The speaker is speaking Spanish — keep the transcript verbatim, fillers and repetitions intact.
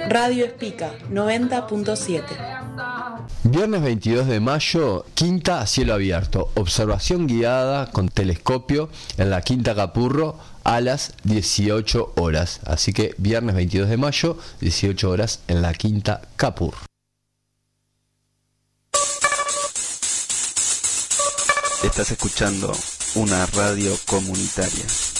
Radio Espica noventa punto siete. Viernes veintidós de mayo, quinta a cielo abierto, observación guiada con telescopio en la Quinta Capurro a las dieciocho horas. Así que viernes veintidós de mayo, dieciocho horas en la Quinta Capurro. Estás escuchando una radio comunitaria.